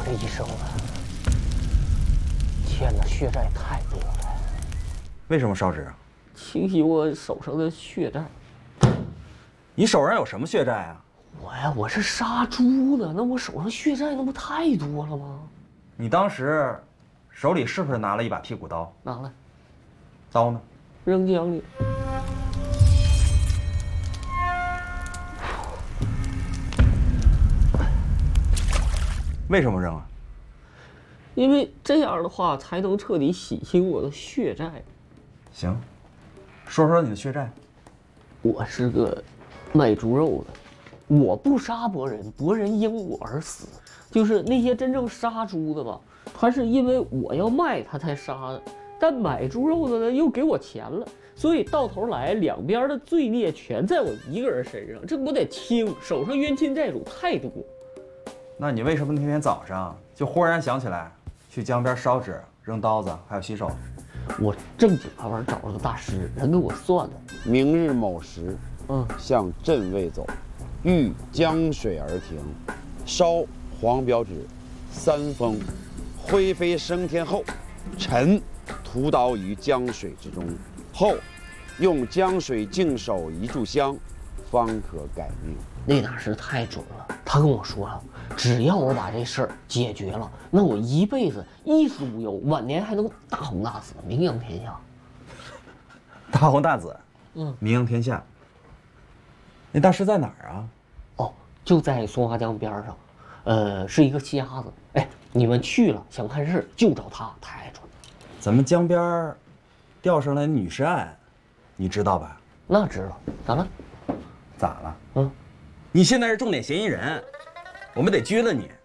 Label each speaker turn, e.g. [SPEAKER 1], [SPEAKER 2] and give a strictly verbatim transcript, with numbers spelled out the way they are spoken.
[SPEAKER 1] 这一生啊，欠的血债太多了。
[SPEAKER 2] 为什么烧纸啊？
[SPEAKER 1] 清洗我手上的血债。
[SPEAKER 2] 你手上有什么血债啊？
[SPEAKER 1] 我呀，我是杀猪的，那我手上血债那不太多了吗？
[SPEAKER 2] 你当时手里是不是拿了一把剔骨刀？
[SPEAKER 1] 拿来。
[SPEAKER 2] 刀呢？
[SPEAKER 1] 扔江里。
[SPEAKER 2] 为什么扔啊？
[SPEAKER 1] 因为这样的话才能彻底洗清我的血债。
[SPEAKER 2] 行，说说你的血债。
[SPEAKER 1] 我是个卖猪肉的，我不杀伯仁，伯仁因我而死。就是那些真正杀猪的吧，他是因为我要卖他才杀的，但买猪肉的呢又给我钱了，所以到头来两边的罪孽全在我一个人身上，这我得清，手上冤亲债主太多。
[SPEAKER 2] 那你为什么那天早上就忽然想起来去江边烧纸、扔刀子，还有洗手？
[SPEAKER 1] 我正经八百找了个大师，人给我算的。
[SPEAKER 3] 明日某时，
[SPEAKER 1] 嗯，
[SPEAKER 3] 向镇卫走，遇江水而停，烧黄表纸，三封，灰飞升天后，臣屠刀于江水之中，后用江水净手一炷香，方可改命。
[SPEAKER 1] 那大师太准了，他跟我说了，只要我把这事儿解决了，那我一辈子衣食无忧，晚年还能大红大紫，名扬天下。
[SPEAKER 2] 大红大紫，
[SPEAKER 1] 嗯，
[SPEAKER 2] 名扬天下。那大师在哪儿啊？
[SPEAKER 1] 哦，就在松花江边上，呃，是一个瞎子。哎，你们去了想看事儿就找他，太准了。
[SPEAKER 2] 咱们江边钓上来女尸案，你知道吧？
[SPEAKER 1] 那知道，咋了？
[SPEAKER 2] 咋了？
[SPEAKER 1] 嗯，
[SPEAKER 2] 你现在是重点嫌疑人，我们得拘了你。